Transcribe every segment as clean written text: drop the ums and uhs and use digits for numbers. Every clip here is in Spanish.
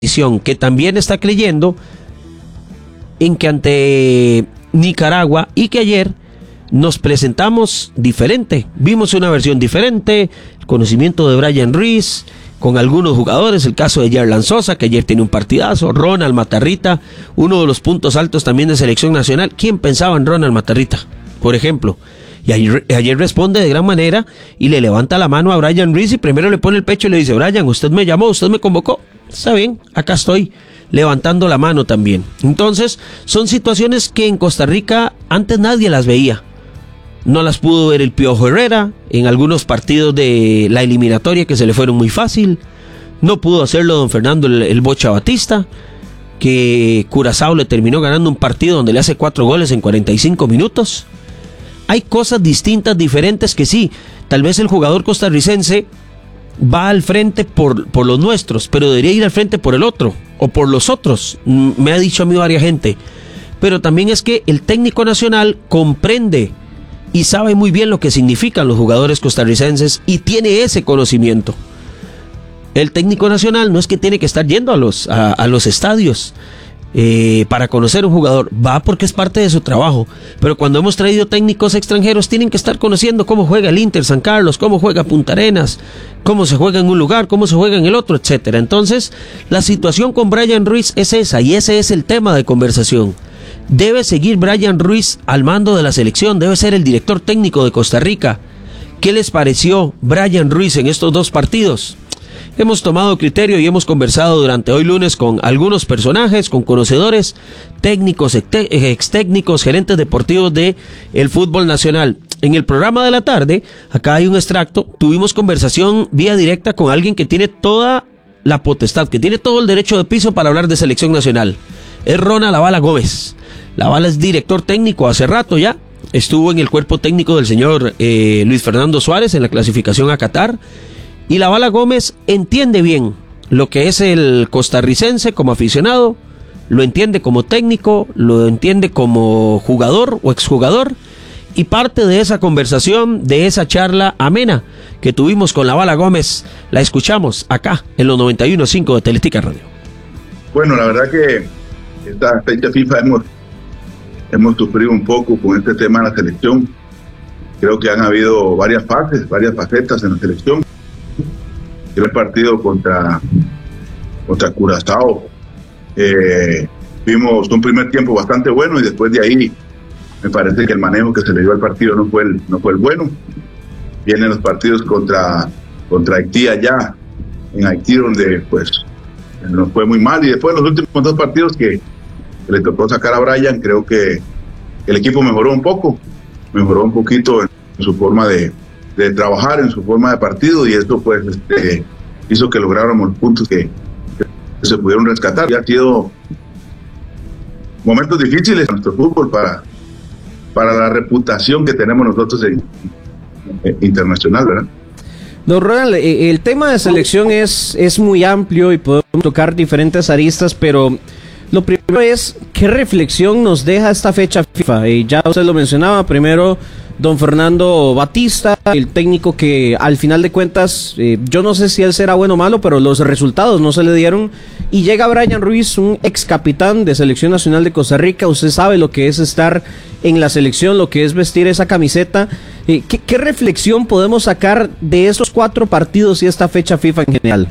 que también está creyendo en que ante Nicaragua y que ayer nos presentamos diferente, vimos una versión diferente, el conocimiento de Brian Ruiz con algunos jugadores, el caso de Yerlan Sosa, que ayer tiene un partidazo, Ronald Matarrita, uno de los puntos altos también de selección nacional. ¿Quién pensaba en Ronald Matarrita, por ejemplo? Y ayer responde de gran manera y le levanta la mano a Brian Ruiz y primero le pone el pecho y le dice: Brian, usted me llamó, usted me convocó, está bien, acá estoy, levantando la mano también. Entonces, son situaciones que en Costa Rica antes nadie las veía. No las pudo ver el Piojo Herrera en algunos partidos de la eliminatoria que se le fueron muy fácil. No pudo hacerlo don Fernando el Bocha Batista, que Curazao le terminó ganando un partido donde le hace 4 goles en 45 minutos. Hay cosas distintas, diferentes, que sí, tal vez el jugador costarricense va al frente por los nuestros, pero debería ir al frente por el otro, o por los otros, me ha dicho a mí varias gente. Pero también es que el técnico nacional comprende y sabe muy bien lo que significan los jugadores costarricenses y tiene ese conocimiento. El técnico nacional no es que tiene que estar yendo a los estadios para conocer un jugador, va porque es parte de su trabajo, pero cuando hemos traído técnicos extranjeros tienen que estar conociendo cómo juega el Inter San Carlos, cómo juega Punta Arenas, cómo se juega en un lugar, cómo se juega en el otro, etcétera. Entonces, la situación con Brian Ruiz es esa, y ese es el tema de conversación. Debe seguir Brian Ruiz al mando de la selección, debe ser el director técnico de Costa Rica. ¿Qué les pareció Brian Ruiz en estos 2 partidos? Hemos tomado criterio y hemos conversado durante hoy lunes con algunos personajes, con conocedores, técnicos, ex técnicos, gerentes deportivos de el fútbol nacional. En el programa de la tarde, acá hay un extracto, tuvimos conversación vía directa con alguien que tiene toda la potestad, que tiene todo el derecho de piso para hablar de selección nacional. Es Ronald Lavala Gómez. Lavala es director técnico hace rato ya, estuvo en el cuerpo técnico del señor Luis Fernando Suárez en la clasificación a Qatar. Y Lavala Gómez entiende bien lo que es el costarricense como aficionado, lo entiende como técnico, lo entiende como jugador o exjugador, y parte de esa conversación, de esa charla amena que tuvimos con Lavala Gómez, la escuchamos acá en los 91.5 de Teletica Radio. Bueno, la verdad que esta fecha FIFA hemos sufrido un poco con este tema de la selección. Creo que han habido varias fases, varias facetas en la selección. El partido contra Curazao, vimos un primer tiempo bastante bueno y después de ahí me parece que el manejo que se le dio al partido no fue el bueno. Vienen los partidos contra Haití allá en Haití, donde pues nos fue muy mal, y después los últimos 2 partidos que le tocó sacar a Brian, creo que el equipo mejoró un poquito en su forma de trabajar, en su forma de partido, y esto pues hizo que lográramos puntos que se pudieron rescatar. Ya ha sido momentos difíciles en nuestro fútbol para la reputación que tenemos nosotros internacional, ¿verdad? Don Ronald, el tema de selección es muy amplio y podemos tocar diferentes aristas, pero lo primero es, ¿qué reflexión nos deja esta fecha FIFA? Ya usted lo mencionaba, primero don Fernando Batista, el técnico que al final de cuentas, yo no sé si él será bueno o malo, pero los resultados no se le dieron, y llega Brian Ruiz, un ex capitán de Selección Nacional de Costa Rica. Usted sabe lo que es estar en la selección, lo que es vestir esa camiseta. ¿Qué reflexión podemos sacar de esos 4 partidos y esta fecha FIFA en general?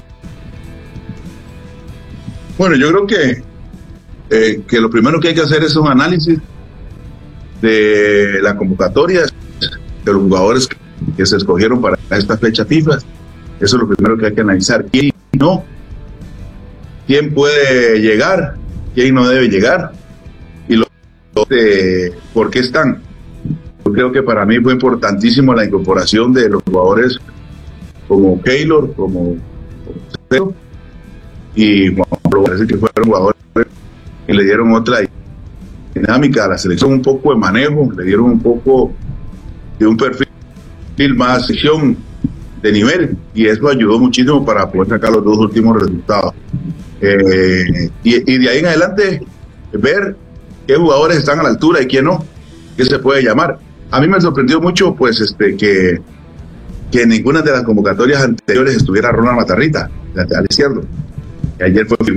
Bueno, yo creo que lo primero que hay que hacer es un análisis de la convocatoria, de los jugadores que se escogieron para esta fecha FIFA. Eso es lo primero que hay que analizar. ¿Quién no? ¿Quién puede llegar? ¿Quién no debe llegar? Y ¿por qué están? Yo creo que para mí fue importantísimo la incorporación de los jugadores como Keylor, como Cero, y parece que fueron jugadores que le dieron otra dinámica a la selección, un poco de manejo, le dieron un poco de un perfil más sección de nivel, y eso ayudó muchísimo para poder sacar los 2 últimos resultados. Y de ahí en adelante ver qué jugadores están a la altura y quién no, qué se puede llamar. A mí me sorprendió mucho pues que en ninguna de las convocatorias anteriores estuviera Ronald Matarrita, lateral izquierdo. Ayer fue